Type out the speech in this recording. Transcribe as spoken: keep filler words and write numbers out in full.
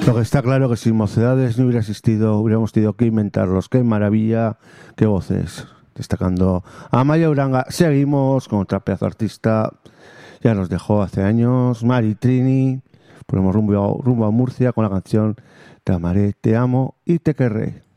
Lo que está claro que sin Mocedades no hubiera existido, hubiéramos tenido que inventarlos. ¡Qué maravilla! ¡Qué voces! Destacando a Maya Uranga. Seguimos con otra pedazo artista. Ya nos dejó hace años. Mari Trini. Ponemos rumbo a, rumbo a Murcia con la canción Te amaré, te amo y te querré.